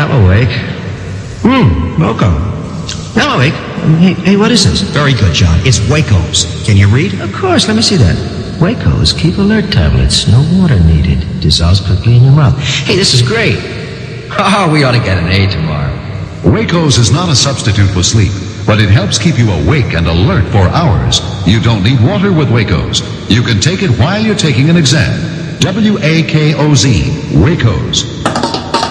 I'm awake. Moco. I'm awake. Hey, what is this? Very good, John. It's Waco's. Can you read? Of course, let me see that. Waco's Keep Alert tablets. No water needed. Dissolves quickly in your mouth. Hey, this is great. Oh, we ought to get an A tomorrow. Waco's is not a substitute for sleep, but it helps keep you awake and alert for hours. You don't need water with Waco's. You can take it while you're taking an exam. WAKOZ, Waco's.